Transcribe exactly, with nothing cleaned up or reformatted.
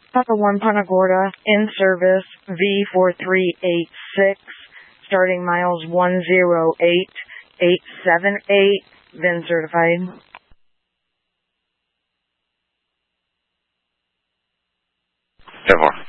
Papa one Punta Gorda, in service, V four three eight six, starting miles one zero eight eight seven eight, V I N certified. ten four.